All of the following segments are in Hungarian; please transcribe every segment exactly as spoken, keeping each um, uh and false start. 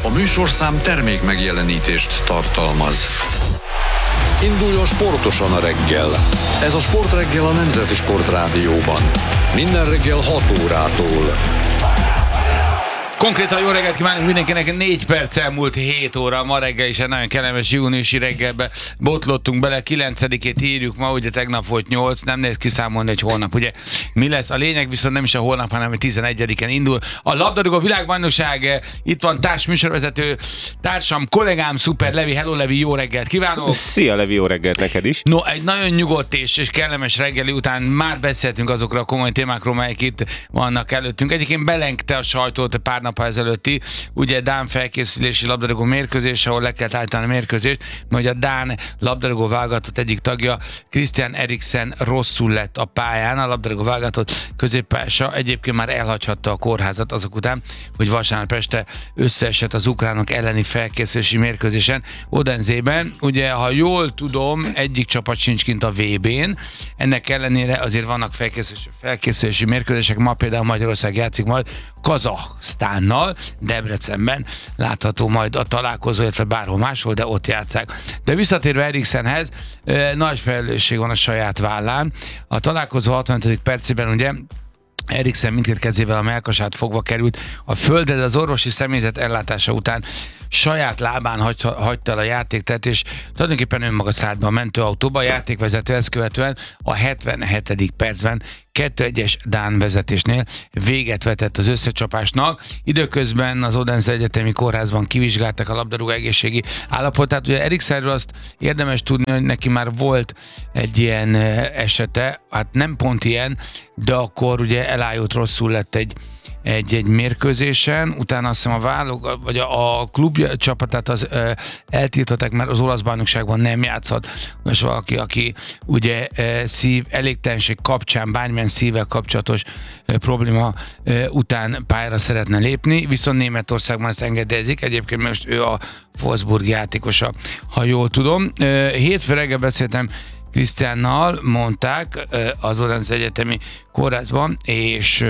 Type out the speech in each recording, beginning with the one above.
A műsorszám termék megjelenítést tartalmaz. Induljon sportosan a reggel. Ez a Sportreggel a Nemzeti Sportrádióban. Minden reggel hat órától. Konkrétan jó reggelt kívánunk mindenkinek, négy perc elmúlt hét óra, ma reggel is egy nagyon kellemes júniusi reggelbe botlottunk bele, kilencedikét írjuk ma, ugye tegnap volt nyolc, nem néz kiszámolni, hogy holnap, ugye mi lesz. A lényeg viszont nem is a holnap, hanem a tizenegyediken indul a labdarúgó világbajnokság. Itt van társ műsorvezető társam, kollégám, Szuper Levi. Hello Levi, jó reggelt kívánok! Szia Levi, jó reggelt neked is! No, egy nagyon nyugodt és, és kellemes reggeli után már beszéltünk azokról a komoly témákról, melyek itt vannak előttünk. Egyébként belengte a sajtót pár nap ezelőtti, ugye dán felkészülési labdarúgó mérkőzés, ahol le kellett állítani a mérkőzést, mert a dán labdarúgó válogatott egyik tagja, Christian Eriksen rosszul lett a pályán, a labdarúgó válogatott középpályása egyébként már elhagyhatta a kórházat azok után, hogy vasárnap este összeesett az ukránok elleni felkészülési mérkőzésen Odenzében. Ugye, ha jól tudom, egyik csapat sincs kint a vé bén, ennek ellenére azért vannak felkészülési, felkészülési mérkőzések, ma például Magyarország játszik majd Kazahsztánnal, Debrecenben látható majd a találkozó, illetve bárhol máshol, de ott játsszák. De visszatérve Eriksenhez, nagy felelősség van a saját vállán. A találkozó hatvanötödik percében ugye Eriksen mindkét kezével a mellkasát fogva került a földre, de az orvosi személyzet ellátása után saját lábán hagyta, hagyta el a játékteret, és tulajdonképpen önmaga szállt be a mentőautóba. A játékvezető ezt követően a hetvenhetedik percben kettő egyes dán vezetésnél véget vetett az összecsapásnak. Időközben az Odense Egyetemi Kórházban kivizsgálták a labdarúgó egészségi állapotát. Ugye Eriksenről azt érdemes tudni, hogy neki már volt egy ilyen esete, hát nem pont ilyen, de akkor ugye elájult, rosszul lett egy Egy, egy mérkőzésen, utána azt hiszem a válog, vagy a, a klub csapatát az ö, eltiltották, mert az olasz bajnokságban nem játszhat. Most valaki, aki ugye ö, szív, elégtelenség kapcsán, bármilyen szívvel kapcsolatos ö, probléma ö, után pályára szeretne lépni, viszont Németországban ezt engedélyezik. Egyébként most ő a Wolfsburg játékosa, ha jól tudom. Ö, hétfő reggel beszéltem Krisztiánnal, mondták az Odense Egyetemi Kórházban, és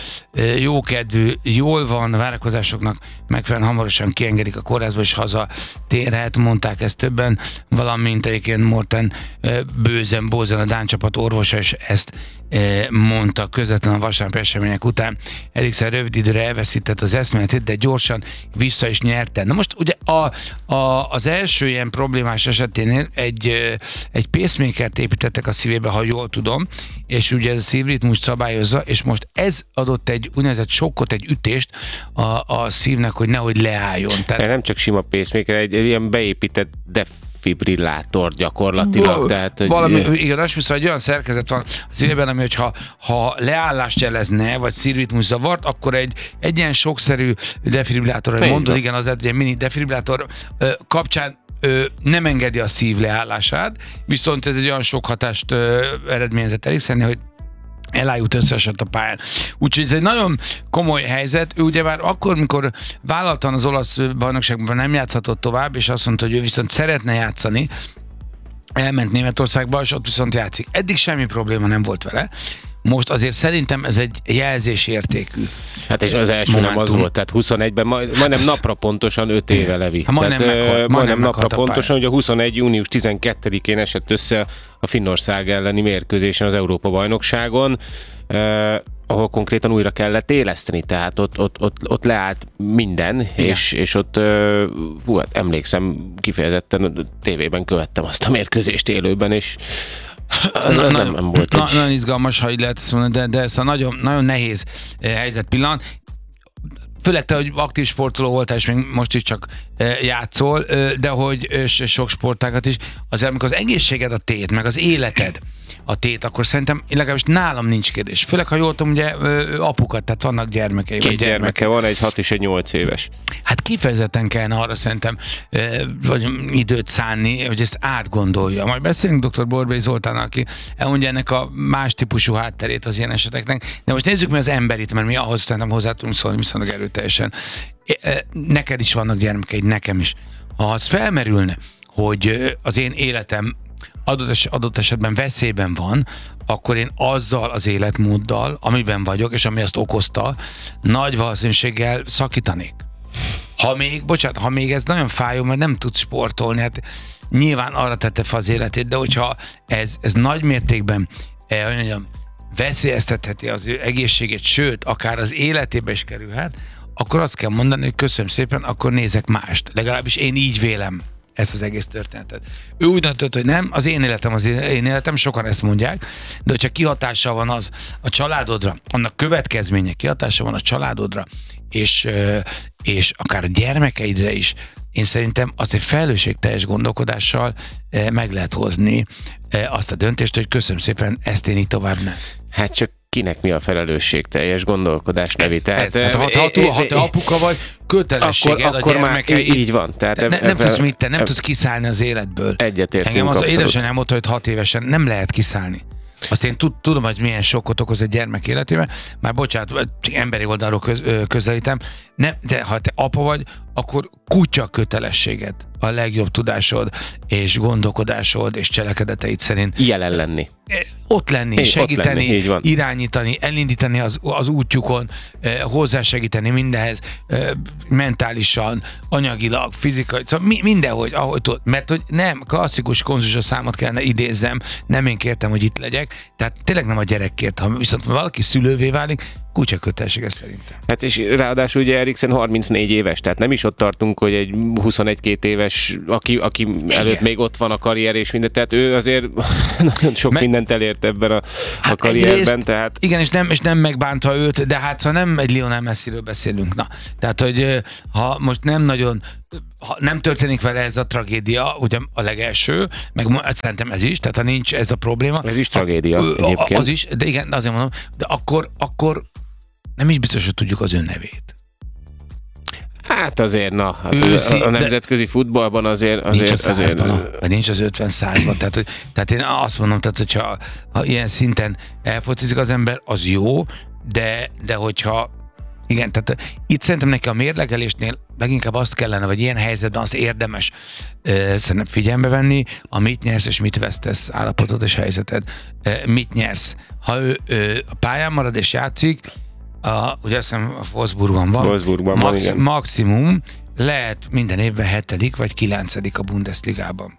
jókedvű, jól van, várakozásoknak megfelelően hamarosan kiengedik a kórházba, és hazatérhet, mondták ezt többen, valamint egyébként Morten Bözen, Bózen, a dán csapat orvosa, és ezt mondta közvetlenül a vasárnapi események után. Eriksen rövid időre elveszített az eszméletét, de gyorsan vissza is nyerte. Na most ugye a, a, az első ilyen problémás eseténél egy, egy pacemakert építettek a szívébe, ha jól tudom, és ugye ez a szívritmust szabályozza, és most ez adott egy úgynevezett sokkot, egy ütést a, a szívnek, hogy nehogy leálljon. Tehát... Nem csak sima pacemaker, egy, egy ilyen beépített defibrillátor gyakorlatilag. Val- tehát, hogy... Valami, igen, azt hiszem, hogy olyan szerkezet van a szívében, ami, hogyha ha leállást jelezne, vagy szívritmus zavart, akkor egy, egy ilyen sokszerű defibrillátor, mondod, igen, az egy mini defibrillátor ö, kapcsán Ö, nem engedi a szív leállását, viszont ez egy olyan sok hatást ö, eredményezett Eriksennél, hogy elájult, összeesett a pályán. Úgyhogy ez egy nagyon komoly helyzet. Ő ugye már akkor, mikor vállaltan az olasz bajnokságban nem játszhatott tovább, és azt mondta, hogy ő viszont szeretne játszani, elment Németországba, és ott viszont játszik. Eddig semmi probléma nem volt vele. Most azért szerintem ez egy jelzésértékű. Hát és az első momentum. Nem az volt, tehát huszonegyben, majd, majdnem napra pontosan öt éve Levi. Ha majdnem tehát, meghalt, majdnem, majdnem napra pontosan, hogy a huszonegy június tizenkettedikén esett össze a Finnország elleni mérkőzésen az Európa-bajnokságon, eh, ahol konkrétan újra kellett éleszteni, tehát ott, ott, ott, ott leállt minden, és, és ott, uh, hú, hát emlékszem, kifejezetten tévében követtem azt a mérkőzést élőben, és Na, nem, nagyon, nem volt na, nagyon izgalmas, ha így lehet ezt mondani, de, de ez a nagyon, nagyon nehéz helyzet pillanat. Főleg te, hogy aktív sportoló voltál, és még most is csak játszol, de hogy sok sportágat is, azért amikor az egészséged a tét, meg az életed a tét, akkor szerintem legalábbis nálam nincs kérdés. Főleg, ha jól tudom, ugye apukat, tehát vannak gyermekei. Két gyermeke, gyermeke van, egy hat és egy nyolc éves. Hát kifejezetten kellene arra szerintem vagy időt szánni, hogy ezt átgondolja. Majd beszélünk dr. Borbély Zoltánnal, aki elmondja ennek a más típusú hátterét az ilyen eseteknek. De most nézzük mi az emberit, mert mi ahhoz szerintem hozzá tudunk szólni viszonylag erőteljesen. Neked is vannak gyermekeid, nekem is. Ha az felmerülne, hogy az én életem adott, es- adott esetben veszélyben van, akkor én azzal az életmóddal, amiben vagyok, és ami azt okozta, nagy valószínűséggel szakítanék. Ha még, bocsánat, ha még ez nagyon fájó, mert nem tudsz sportolni, hát nyilván arra tette fel az életét, de hogyha ez, ez nagy mértékben, eh, hogy mondjam, veszélyeztetheti az ő egészségét, sőt, akár az életébe is kerülhet, akkor azt kell mondani, hogy köszönöm szépen, akkor nézek mást. Legalábbis én így vélem ezt az egész történetet. Ő úgy döntött, hogy nem, az én életem az én életem, sokan ezt mondják, de hogyha kihatással van az a családodra, annak következménye kihatása van a családodra, és, és akár a gyermekeidre is, én szerintem azt egy felelősségteljes gondolkodással meg lehet hozni azt a döntést, hogy köszönöm szépen, ezt én így tovább nem. Hát csak kinek mi a felelősség teljes gondolkodás nevi. Tehát, ez, hát, ha, ha, ha, ha te apuka vagy, kötelességed akkor, a akkor gyermekeid. már így van. Tehát ne, nem tudsz mit te, nem ev, tudsz kiszállni az életből. Egyetértünk. Engem az abszolút. édesanyám mondta, hogy hat évesen nem lehet kiszállni. Azt én tud, tudom, hogy milyen sokkot okoz egy gyermek életében. Már bocsánat, emberi oldalról köz, közelítem. Nem, de ha te apa vagy, akkor kutya kötelességed a legjobb tudásod és gondolkodásod és cselekedeteid szerint. Jelen lenni. Ott lenni, é, segíteni, ott lenni, irányítani, elindítani az, az útjukon, eh, hozzásegíteni mindenhez, eh, mentálisan, anyagilag, fizikai, szóval mi, mindenhogy, ahogy tudod. Mert hogy nem, klasszikus konzusos számot kellene idézzem, nem én kértem, hogy itt legyek, tehát tényleg nem a gyerek kért, ha viszont valaki szülővé válik, kutya kötelessége szerintem. Hát és ráadásul ugye Eriksen harmincnégy éves, tehát nem is ott tartunk, hogy egy huszonegy-két éves, aki, aki előtt még ott van a karrier és minden, tehát ő azért nagyon sok Me- mindent elért ebben a, hát a karrierben, egyrészt, tehát... Igen, és nem, és nem megbánta őt, de hát ha nem egy Lionel Messiről beszélünk, na. Tehát, hogy ha most nem nagyon, ha nem történik vele ez a tragédia, ugye a legelső, meg szerintem ez is, tehát ha nincs ez a probléma. Ez is tragédia a, egyébként. Az is, de igen, azért mondom, de akkor, akkor nem is biztos, hogy tudjuk az ön nevét. Hát azért, na, hát Őszi, a, a nemzetközi futballban azért... azért nincs a százban, azért, vagy nincs az ötven százban. Tehát, hogy, tehát én azt mondom, tehát, hogyha ha ilyen szinten elfocizik az ember, az jó, de, de hogyha igen, tehát itt szerintem neki a mérlegelésnél leginkább azt kellene, vagy ilyen helyzetben azt érdemes uh, szerintem figyelembe venni, a mit nyersz és mit vesztesz állapotod és helyzeted. Uh, mit nyersz? Ha ő uh, a pályán marad és játszik, a, ugye azt hiszem a Wolfsburgban van, Wolfsburgban max, van, igen. maximum lehet minden évben hetedik vagy kilencedik a Bundesligában.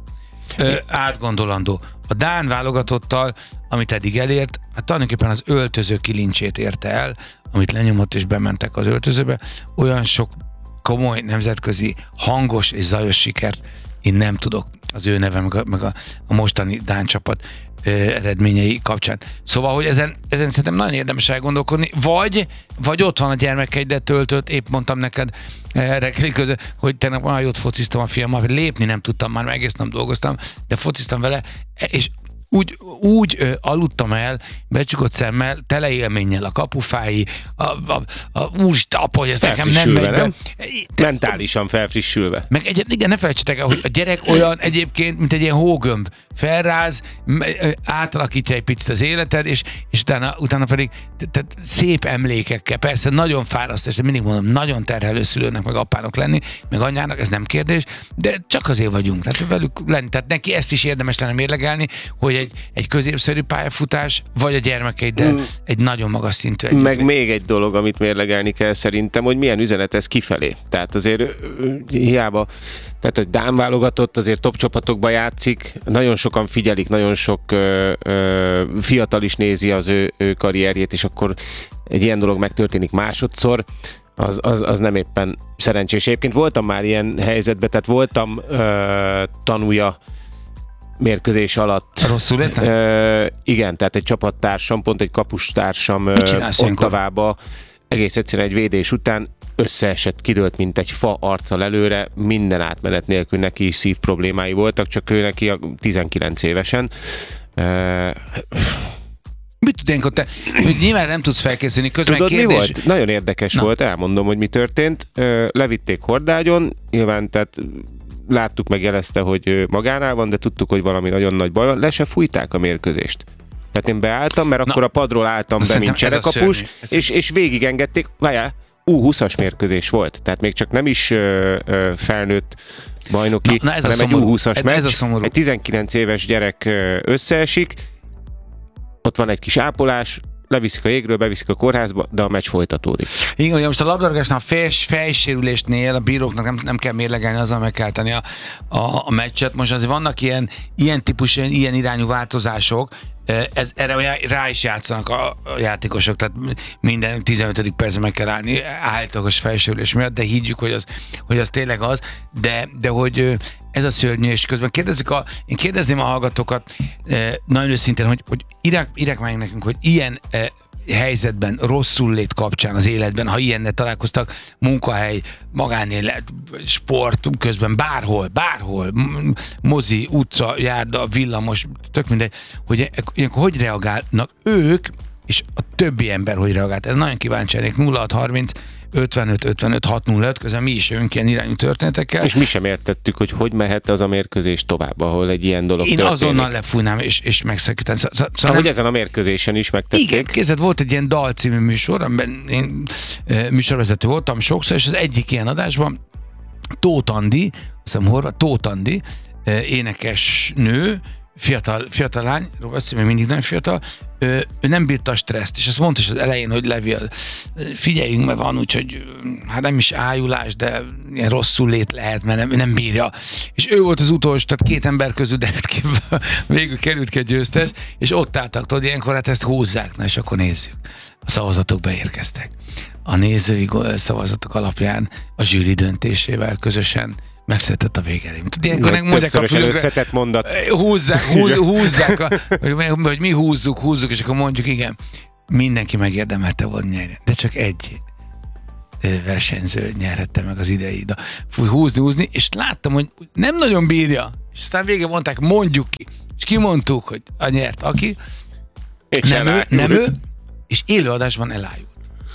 Ö, átgondolandó. A dán válogatottal, amit eddig elért, hát tulajdonképpen az öltöző kilincsét érte el, amit lenyomott és bementek az öltözőbe. Olyan sok komoly nemzetközi hangos és zajos sikert én nem tudok az ő neve, meg a, meg a, a mostani dán csapat ö, eredményei kapcsán. Szóval, hogy ezen, ezen szerintem nagyon érdemes elgondolkodni, vagy, vagy ott van a gyermekeidet töltött, épp mondtam neked eh, reggeli között, hogy tegnap olyan jót fociztam a fiammal, hogy lépni nem tudtam, már egész nap dolgoztam, de fociztam vele, és úgy, úgy ö, aludtam el, becsukott szemmel, tele élménnyel, a kapufái, a, a, a úristen, apa, hogy ez nekem nem megy be. Mentálisan felfrissülve. Meg egy, igen, ne felejtsétek el, hogy a gyerek olyan egyébként, mint egy ilyen hógömb. Felráz, átalakítja egy picit az életed, és, és utána, utána pedig tehát szép emlékekkel, persze nagyon fáraszt, és mindig mondom, nagyon terhelő szülőnek, meg apának lenni, meg anyának, ez nem kérdés, de csak azért vagyunk, tehát velük lenni. Tehát neki ezt is érdemes lenne mérlegelni, hogy egy, egy középszerű pályafutás, vagy a gyermekeiddel mm. egy nagyon magas szintű együtt. Meg még egy dolog, amit mérlegelni kell szerintem, hogy milyen üzenet ez kifelé. Tehát azért hiába, tehát egy dán válogatott azért top csapatokba játszik, nagyon sokan figyelik, nagyon sok ö, ö, fiatal is nézi az ő, ő karrierjét, és akkor egy ilyen dolog megtörténik másodszor, az, az, az nem éppen szerencsés. Egyébként voltam már ilyen helyzetben, tehát voltam ö, tanúja mérkőzés alatt. Rosszul értem? Ö, igen, tehát egy csapattársam, pont egy kapustársam Ottavába egész egyszerűen egy védés után összeesett, kidőlt, mint egy fa arccal előre, minden átmenet nélkül neki is szív problémái voltak, csak ő neki tizenkilenc évesen. Uh, Mit tudnénk ott? Hogy nyilván nem tudsz felkészülni, közben Tudod, kérdés... mi volt? Nagyon érdekes Na. volt, elmondom, hogy mi történt. Uh, levitték hordágyon, nyilván, tehát láttuk, meg jelezte, hogy magánál van, de tudtuk, hogy valami nagyon nagy baj van. Le se fújták a mérkőzést. Tehát én beálltam, mert Na. akkor a padról álltam be, mint cserekapus, és, és végigengedték, várjál, U húszas mérkőzés volt, tehát még csak nem is ö, ö, felnőtt bajnoki, na, na hanem egy U húszas meccs, egy, egy tizenkilenc éves gyerek összeesik, ott van egy kis ápolás, leviszik a jégről, beviszik a kórházba, de a meccs folytatódik. Igen, ugye most a labdarúgásnál a fej, fejsérülésnél a bíróknak nem, nem kell mérlegelni, azzal meg kell tenni a, a, a meccset. Most azért vannak ilyen, ilyen típusú, ilyen irányú változások, ez, erre rá is játszanak a, a játékosok, tehát minden tizenötödik percben meg kell állni állítólagos fejsérülés miatt, de higgyük, hogy az, hogy az tényleg az, de, de hogy ez a szörnyű, és közben kérdezik a, én kérdezném a hallgatókat nagyon őszintén, hogy, hogy írják, írják meg nekünk, hogy ilyen helyzetben, rosszul lét kapcsán az életben, ha ilyennel találkoztak, munkahely, magánélet, sport, közben bárhol, bárhol, mozi, utca, járda, villamos, tök mindegy, hogy ilyenkor hogy reagálnak ők, és a többi ember hogy reagált. Ez nagyon kíváncsi lennék. nulla hat harminc ötvenöt ötvenöt hat nulla öt, közben mi is jövünk ilyen irányú történetekkel. És mi sem értettük, hogy hogy mehet az a mérközés tovább, ahol egy ilyen dolog Én történik. azonnal lefújnám és, és megszakítanám. Szóval szóval nem... ezen a mérközésen is megtették. Igen, kézzel volt egy ilyen Dal című műsor, amiben én e, műsorvezető voltam sokszor, és az egyik ilyen adásban Tóth Andi, azt hiszem Horváth, Tóth Andi, e, énekes nő, fiatal, fiatal lány, Rovasz, még mindig nem fiatal, ő, ő nem bírta a stresszt, és azt mondta is az elején, hogy Levi, figyeljünk, mert van úgy, hogy hát nem is ájulás, de ilyen rosszul lét lehet, mert nem, nem bírja. És ő volt az utolsó, tehát két ember közül, de végül került ki a győztes, és ott álltak, tudod, ilyenkor hát ezt húzzák, na és akkor nézzük. A szavazatok beérkeztek. A nézői szavazatok alapján a zsűri döntésével közösen megszületett a végeredmény. Ilyenkor mondják a fülükre, mondat. Húzzák, húz, húzzák, a, hogy, hogy mi húzzuk, húzzuk, és akkor mondjuk, igen, mindenki megérdemelte volna nyerni, de csak egy versenyző nyerhette meg az idei. De húzni, húzni, és láttam, hogy nem nagyon bírja, és aztán végén mondták, mondjuk ki, és kimondtuk, hogy a nyert aki, és nem ő, nem ő, és élőadásban elájult.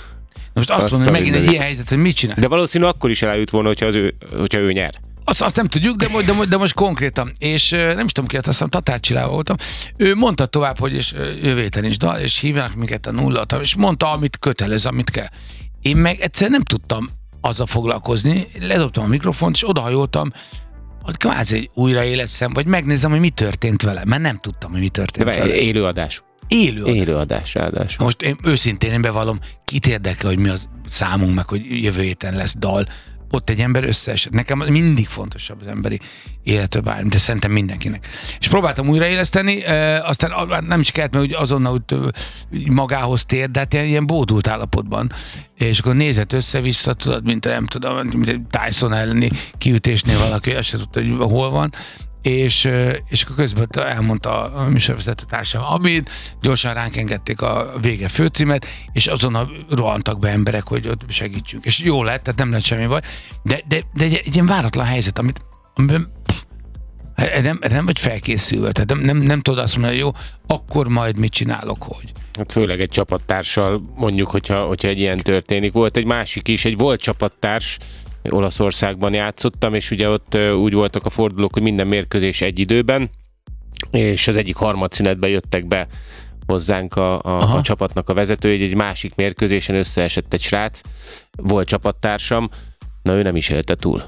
Most azt, azt mondom, hogy megint egy ilyen helyzet, hogy mit csinál. De valószínű akkor is elájult volna, hogyha, az ő, hogyha ő nyer. Azt, azt nem tudjuk, de, de, de most konkrétan. És nem is tudom ki, azt hiszem Tatár Csillával voltam. Ő mondta tovább, hogy és jövő héten is dal, és hívnak minket a nulla, és mondta, amit kötelező, amit kell. Én meg egyszer nem tudtam azzal foglalkozni, ledobtam a mikrofont, és odahajoltam, hogy kvázi újraéleszem, vagy megnézem, hogy mi történt vele, mert nem tudtam, hogy mi történt de vele. Élőadás. Élőadás. Élőadás, ráadásul. Most én őszintén én bevallom, kit érdekel, hogy mi az számunk, meg hogy jövő héten lesz dal. Ott egy ember összeesett. Nekem mindig fontosabb az emberi életre bármi, de szerintem mindenkinek. És próbáltam újraéleszteni, e, aztán nem is kellett, mert úgy azonnal úgy, úgy magához tér, de hát ilyen, ilyen bódult állapotban. És akkor nézett össze-vissza, tudod, mint nem tudom, mint egy Tyson elleni kiütésnél valaki, azt sem tudta, hogy hol van. És, és akkor közben elmondta a műsorvezető társam, amit gyorsan ránk engedték a vége főcímet, és azonnal rohantak be emberek, hogy ott segítsünk. És jó lett, tehát nem lett semmi baj, de, de, de egy, egy ilyen váratlan helyzet, amit, amiben pff, nem, nem vagy felkészülve, tehát nem, nem, nem tudod azt mondani, hogy jó, akkor majd mit csinálok, hogy. Hát főleg egy csapattársal mondjuk, hogyha, hogyha egy ilyen történik. Volt egy másik is, egy volt csapattárs, Olaszországban játszottam, és ugye ott úgy voltak a fordulók, hogy minden mérkőzés egy időben, és az egyik harmadszünetben jöttek be hozzánk a, a, a csapatnak a vezetője, egy másik mérkőzésen összeesett egy srác, volt csapattársam, na ő nem is élte túl.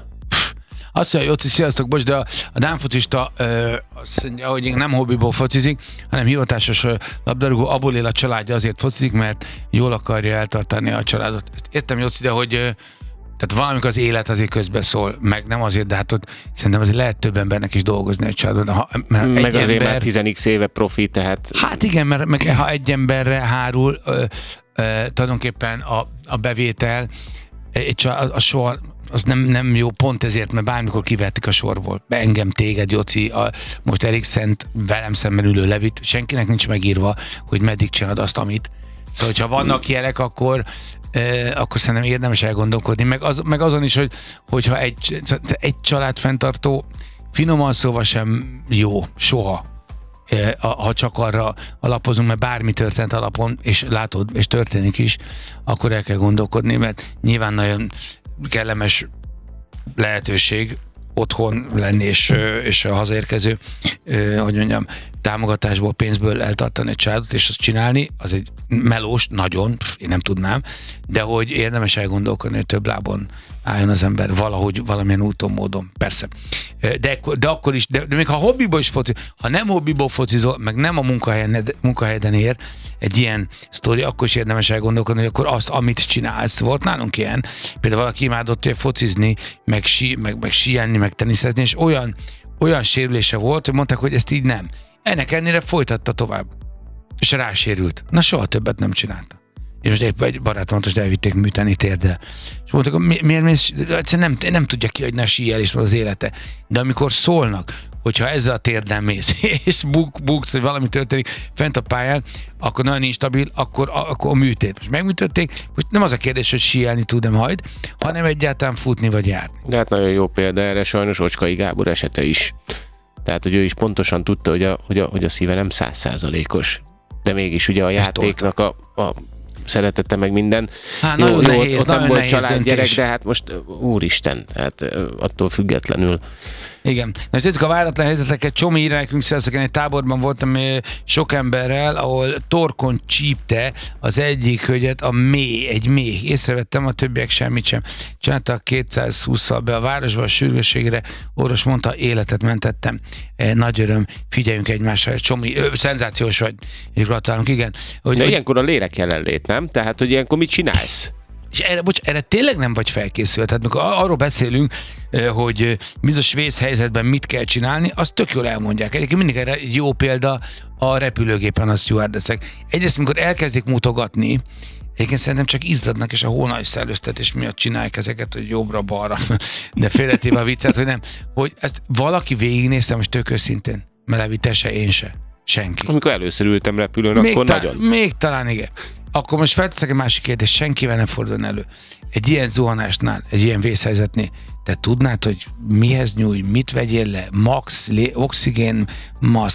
Azt mondja, hogy sziasztok, bocs, de a, a dán focista ö, azt mondja, hogy nem hobbiból focizik, hanem hivatásos labdarúgó, abból él a családja, azért focizik, mert jól akarja eltartani a családot. Ezt értem, Jóci, de hogy ö, tehát valamikor az élet azért közben szól, meg nem azért, de hát ott szerintem azért lehet több embernek is dolgozni egy családban. Ha, mert meg egy azért ember, már tíz x éve profi, tehát... Hát igen, mert meg, ha egy emberre hárul ö, ö, tulajdonképpen a, a bevétel, egy, a, a sor, az nem, nem jó pont ezért, mert bármikor kivették a sorból. Be engem, téged, Joci, a, most Erik Szent, velem szemben ülő Levit, senkinek nincs megírva, hogy meddig csinálod azt, amit. Szóval, hogyha vannak jelek, akkor Uh, akkor szerintem érdemes elgondolkodni, meg, az, meg azon is, hogy, hogyha egy, egy család fenntartó finoman szóval sem jó, soha, uh, ha csak arra alapozunk, mert bármi történt alapon, és látod, és történik is, akkor el kell gondolkodni, mert nyilván nagyon kellemes lehetőség otthon lenni, és, és a hazaérkező, hogy mondjam, támogatásból, pénzből eltartani egy családot, és azt csinálni, az egy melós, nagyon, én nem tudnám, de hogy érdemes elgondolkodni, hogy több lábon álljon az ember valahogy, valamilyen úton, módon. Persze. De, de akkor is, de, de még ha hobbiból is foci, ha nem hobbiból focizol, meg nem a munkahelyen, munkahelyeden ér egy ilyen sztori, akkor is érdemes elgondolkodni, hogy akkor azt, amit csinálsz. Volt nálunk ilyen, például valaki imádott ugye, focizni, meg, sí, meg, meg síelni, meg teniszezni, és olyan, olyan sérülése volt, hogy mondták, hogy ezt így nem. Ennek ennyire folytatta tovább. És rásérült. Na soha többet nem csinálta. És most épp egy barátomat most elvitték műteni térdel. És mondták, mi, miért mész? Egyszerűen nem, nem tudja kihagyni a síelést az élete. De amikor szólnak, hogyha ezzel a térdel mész, és buk, buksz, hogy valami történik fent a pályán, akkor nagyon instabil, akkor, akkor a műtét. Most megműtötték, most nem az a kérdés, hogy síelni tud-e majd, hanem egyáltalán futni vagy járni. De hát nagyon jó példa erre sajnos Ocskai Gábor esete is. Tehát, hogy ő is pontosan tudta, hogy a, hogy a, hogy a szíve nem száz százalékos. De mégis ugye a játéknak a, a szeretette meg minden. Há, jó, nagyon jó, nehéz, ott nagyon nem volt nehéz családgyerek, döntés. de hát most úristen, hát attól függetlenül. Igen. Na, tudjuk a váratlan helyzeteket, Csomi írja nekünk, sziasztok, én egy táborban voltam sok emberrel, ahol torkon csípte az egyik hölgyet a méh, egy méh. Észrevettem, a többiek semmit sem. Csináltak kétszázhússzal be a városba, a sürgősségre, orvos mondta, életet mentettem. Nagy öröm, figyeljünk egymásra, Csomi, ö, szenzációs vagy, és gratulálunk, igen. Hogy, De hogy, ilyenkor a lélek jelenlét, nem? Tehát, hogy ilyenkor mit csinálsz? És erre, bocs, erre tényleg nem vagy felkészült. Tehát mikor arról beszélünk, hogy bizonyos vészhelyzetben mit kell csinálni, azt tök jól elmondják. Egyébként mindig erre egy jó példa a repülőgépen a stewardessek. Egyrészt, amikor elkezdik mutogatni, egyébként szerintem csak izzadnak, és a hónaj szellőztetés miatt csinálják ezeket, hogy jobbra-balra, de félretéve a viccet, hogy nem. Hogy ezt valaki végignézte, most tök őszintén, Melevi, te se, én se. Senki. Amikor először ültem repülőn, Még akkor ta- nagyon. Még talán igen. Akkor most felteszek egy másik kérdést, senkivel nem forduljon elő. Egy ilyen zuhanásnál, egy ilyen vészhelyzetnél, te tudnád, hogy mihez nyújj, mit vegyél le, max, lé, oxigén, maszk,